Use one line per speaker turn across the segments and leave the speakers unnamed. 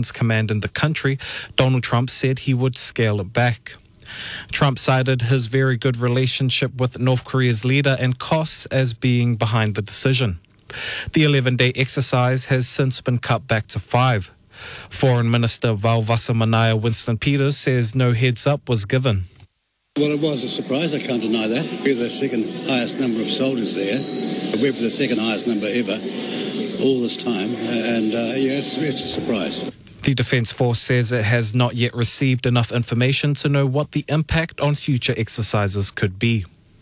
intelligence command in the country, Donald Trump said he would scale it back. Trump cited his very good relationship with North Korea's leader and costs as being behind the decision. The 11-day exercise has since been cut back to 5. Foreign Minister Vauwasa Manaya Winston Peters says no heads-up was given.
Well, it was a surprise, I can't deny that. We're the second highest number of soldiers there. We're the second highest number ever, all this time, it's a surprise.
The Defence Force says it has not yet received enough information to know what the impact on future exercises could be.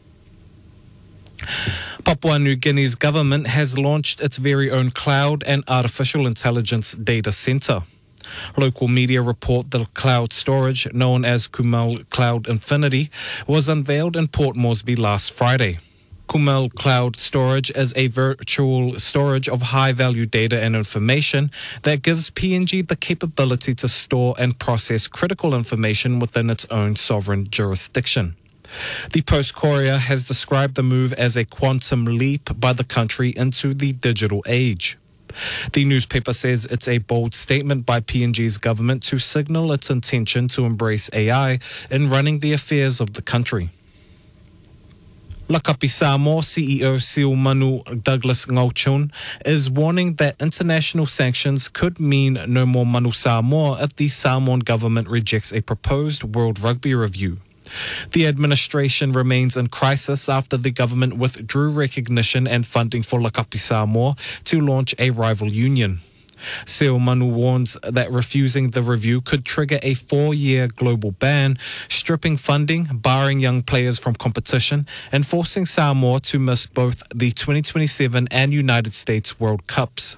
Papua New Guinea's government has launched its very own cloud and artificial intelligence data centre. Local media report the cloud storage, known as Kumal Cloud Infinity, was unveiled in Port Moresby last Friday. Kumal Cloud Storage is a virtual storage of high-value data and information that gives PNG the capability to store and process critical information within its own sovereign jurisdiction. The Post-Courier has described the move as a quantum leap by the country into the digital age. The newspaper says it's a bold statement by PNG's government to signal its intention to embrace AI in running the affairs of the country. Lakapi Samoa CEO Siumanu Douglas Ngauchun is warning that international sanctions could mean no more Manu Samoa if the Samoan government rejects a proposed World Rugby review. The administration remains in crisis after the government withdrew recognition and funding for Lakapi Samoa to launch a rival union. Siumanu warns that refusing the review could trigger a 4-year global ban, stripping funding, barring young players from competition, and forcing Samoa to miss both the 2027 and United States World Cups.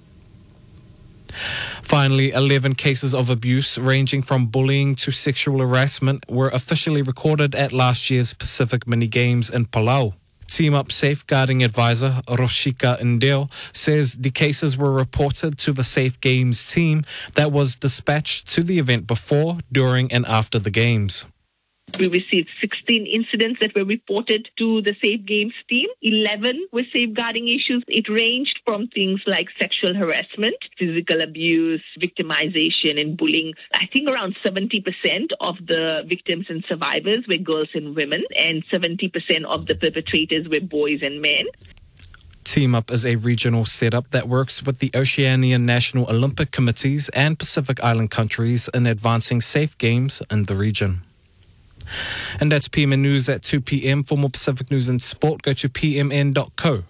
Finally, 11 cases of abuse ranging from bullying to sexual harassment were officially recorded at last year's Pacific Mini Games in Palau. Team Up safeguarding advisor Roshika Indeo says the cases were reported to the Safe Games team that was dispatched to the event before, during and after the Games.
We received 16 incidents that were reported to the Safe Games team. 11 were safeguarding issues. It ranged from things like sexual harassment, physical abuse, victimization and bullying. I think around 70% of the victims and survivors were girls and women, and 70% of the perpetrators were boys and men.
Team Up is a regional setup that works with the Oceanian National Olympic Committees and Pacific Island countries in advancing safe games in the region. And that's PMN News at 2 p.m. For more Pacific News and Sport, go to pmn.co.nz.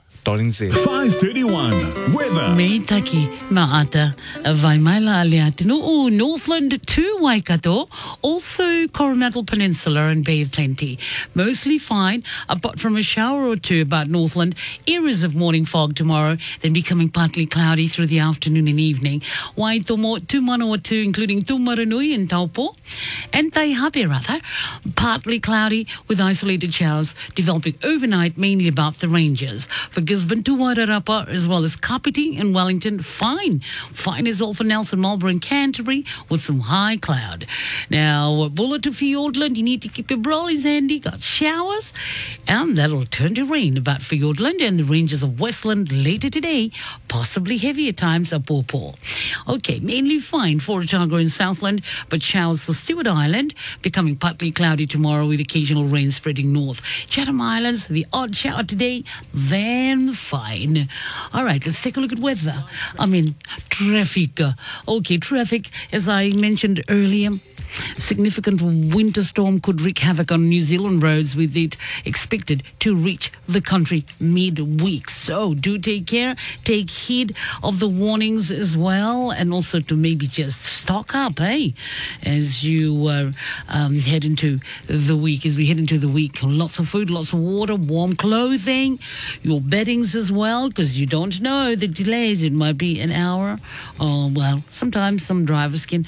5:31 weather.
Me taki maata vai maila aliatinu Northland to Waikato, also Coromandel Peninsula and Bay of Plenty. Mostly fine, apart from a shower or two about Northland. Areas of morning fog tomorrow, then becoming partly cloudy through the afternoon and evening. Waitomo, Tumanawatu, including Tumaranui and Taupo, and Taihape rather, partly cloudy with isolated showers developing overnight, mainly above the ranges. For Gisborne to Wairarapa, as well as Kapiti and Wellington, fine. Fine as well for Nelson, Marlborough and Canterbury with some high cloud. Now, Bulla to Fiordland, you need to keep your brollies handy. Got showers, and that'll turn to rain about Fiordland and the ranges of Westland later today, possibly heavier times at Pawpaw. Okay, mainly fine for Otago and Southland, but showers for Stewart Island, becoming partly cloudy tomorrow with occasional rain spreading north. Chatham Islands, the odd shower today, then fine. All right, let's take a look at weather. Traffic. Okay, traffic, as I mentioned earlier, significant winter storm could wreak havoc on New Zealand roads, with it expected to reach the country mid-week. So do take care, take heed of the warnings as well, and also to maybe just stock up, as you head into the week. As we head into the week, lots of food, lots of water, warm clothing, your beddings as well, because you don't know the delays. It might be an hour. Sometimes some drivers can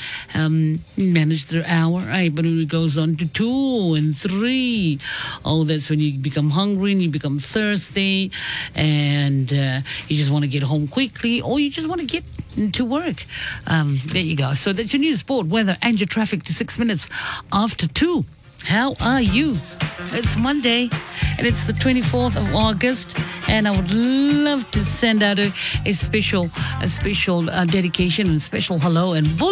manage their hour, but when it goes on to 2 and 3, that's when you become hungry and you become thirsty, and you just want to get home quickly, or you just want to get to work. There you go. So that's your news, sport, weather, and your traffic to 6 minutes after 2. How are you? It's Monday, and it's the 24th of August, and I would love to send out a special dedication and special hello and